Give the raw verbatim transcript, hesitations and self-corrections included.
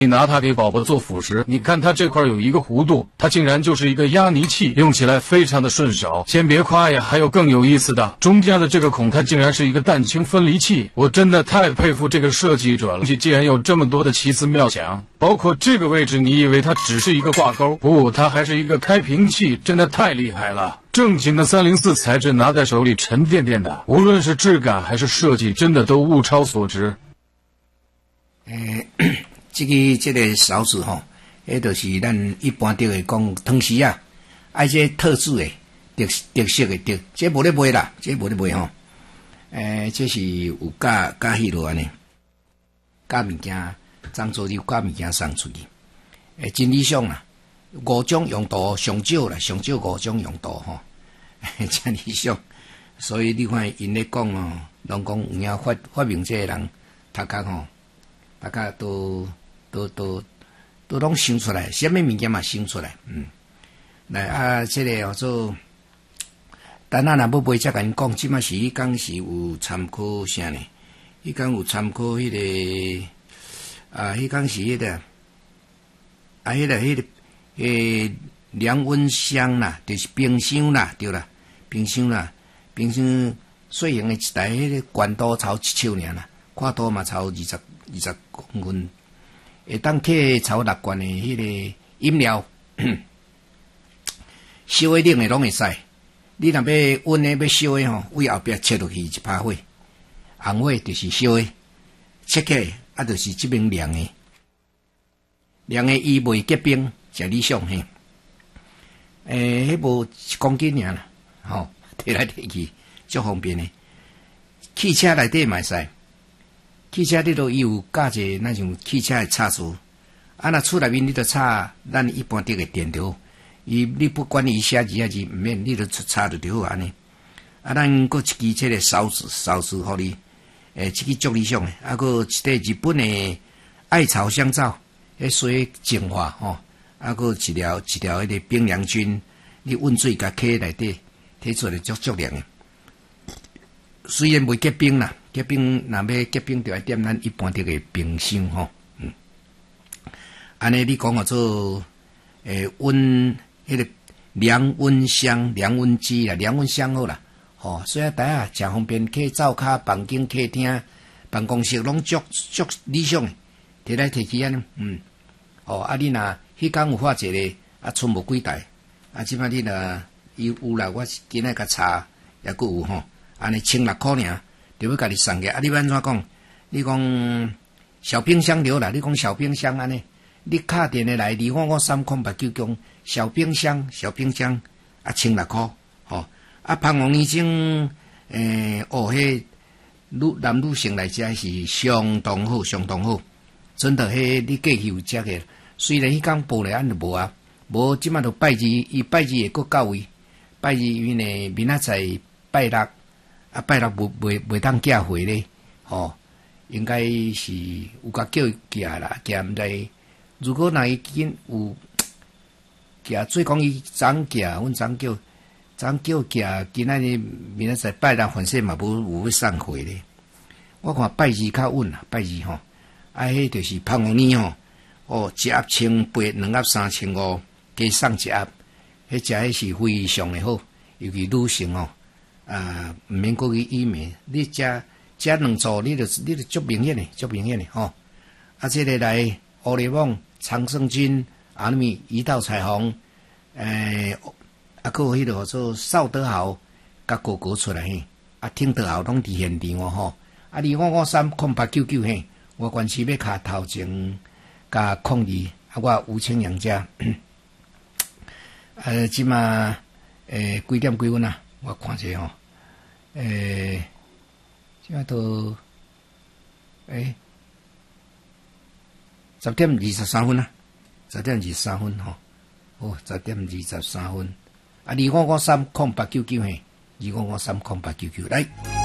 你拿它给宝宝做辅食，你看它这块有一个弧度，它竟然就是一个压泥器，用起来非常的顺手。先别夸呀，还有更有意思的，中间的这个孔它竟然是一个氮氢分离器，我真的太佩服这个设计者了。竟然有这么多的奇思妙想，包括这个位置，你以为它只是一个挂钩，不，它还是一个开瓶器，真的太厉害了。正经的三零四材质拿在手里沉甸甸的，无论是质感还是设计，真的都物超所值。 诶。这个这个勺子吼，迄就是咱一般就会讲汤匙啊，啊这特制的特特色的特，这无咧卖啦，这无咧卖吼。诶，这是有加加迄落安尼，加物件，漳州有加物件送出去。诶，真理想啦，五种用途上少啦，上少五种用途吼，真理想。所以你看因咧讲哦，拢讲有影发发明这个人，头壳吼，大家都。都都都拢想出来，什么物件嘛想出来，嗯，来啊，这个叫做，等下若要买才甲因讲，即马是迄讲是有参考啥呢？迄讲有参考迄、那个啊，迄讲是迄、那个啊，迄、那个迄、那个诶，凉温箱啦，就是冰箱啦，对啦，冰箱啦，冰箱小型的一台，迄个管度超一尺尔啦，宽度嘛超二十二十公分。会当摕超六罐的迄个饮料，烧的冷的拢会使。你若要温的要烧的吼，为后壁切落去一拍火，红火就是烧的，切起来啊就是即边凉的，凉的伊袂结冰，真理想嘿。诶，迄无一公斤尔啦，吼，摕来摕去，足方便的。汽车内底嘛使。汽车里头伊有加一个那种汽车的插座，啊，那厝内面你著插咱一般这个电条，伊你不管伊写字还是毋免，你著插就对安尼。啊，咱搁一支这个勺子，勺子互你，诶，这个足理想诶。啊，搁一块日本的艾草香皂，迄水净化吼，啊，搁一条一条迄个冰凉菌，你温水甲揢内底，摕出来足足凉诶。虽然袂结冰啦。结冰，若要结冰，就要点咱一般这个冰箱吼。嗯，安尼你讲叫做诶温迄、那个凉温箱、凉温机啦、凉温箱好啦。吼，所以大家真方便，去灶骹、房间、客厅、办公室拢足足理想诶，摕来摕去安尼。嗯，哦，啊你若迄工有发一个，啊剩无几台，啊即摆你若有有啦，我今仔甲查也佫有吼，安尼千六箍尔。就要家己送个，啊！你要安怎讲？你讲小冰箱对啦，你讲小冰箱安尼，你敲电的来，二五五三空八九九，小冰箱，小冰箱啊，千六箍，吼！啊，芳王年种，诶、呃，哦，迄女男女性来食是相当好，相当好，真的迄你过去有食个，虽然迄工报来安就无啊，无即摆就拜二，伊拜二会搁到位，拜二因为明仔载拜六。啊，拜六袂袂袂当寄货咧，吼，应该是有甲叫伊寄啦，寄毋知。如果若伊紧有寄，做讲伊昨寄，阮昨叫昨叫寄，今仔日明仔载拜六反正嘛无有要送货咧。我看拜二较稳啦，拜二吼，啊，迄就是芳王年吼，哦，一盒千八，两盒三千五，加送一盒，迄食迄是非常的好，尤其女性哦。啊，毋免过去医美，你食食两组，你就你就足明显诶，足明显诶吼。啊，这个来欧丽旺、长胜军、阿米、一道彩虹，诶、呃，啊，搁有迄个做邵德豪，甲哥哥出来嘿，啊，听德豪拢伫现场哦吼。啊，二五五三空八九九嘿，我关系要卡头前加控二，啊，我吴清阳家，呃，即嘛诶几点几分啊？我看者吼。诶，即摆都诶十點二十三分啊，十點二十三分吼，哦，十點二十三分，啊，二五五三空八九九嘿，二五五三空八九九來。